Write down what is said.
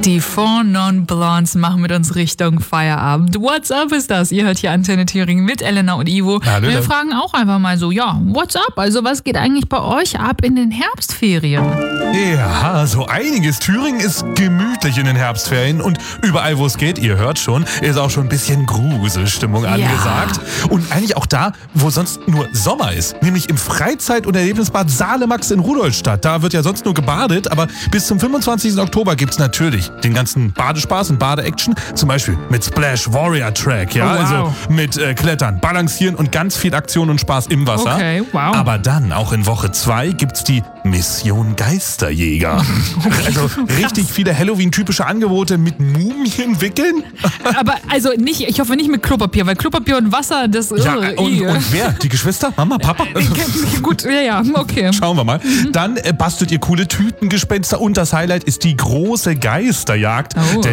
Die Four Non Blondes machen mit uns Richtung Feierabend. What's up ist das? Ihr hört hier Antenne Thüringen mit Elena und Ivo. Hallo. Wir fragen auch einfach mal so, ja, what's up? Also was geht eigentlich bei euch ab in den Herbstferien? Ja, so einiges. Thüringen ist gemütlich in den Herbstferien und überall, wo es geht, ihr hört schon, ist auch schon ein bisschen Gruselstimmung angesagt. Und eigentlich auch da, wo sonst nur Sommer ist, nämlich im Freizeit- und Erlebnisbad Salemax in Rudolstadt. Da wird ja sonst nur gebadet, aber bis zum 25. Oktober gibt's natürlich den ganzen Badespaß und Bade-Action, zum Beispiel mit Splash Warrior Track, ja, Oh, wow. also mit Klettern, Balancieren und ganz viel Aktion und Spaß im Wasser. Okay, wow. Aber dann, auch in Woche 2, gibt's die Mission Geisterjäger. Also richtig viele Halloween-typische Angebote mit Mumien wickeln. Aber also nicht, ich hoffe nicht mit Klopapier, weil Klopapier und Wasser, das Ja, und wer? Die Geschwister? Mama, Papa? Gut, ja, okay. Schauen wir mal. Dann bastelt ihr coole Tütengespenster und das Highlight ist die große Geisterjagd. Oh.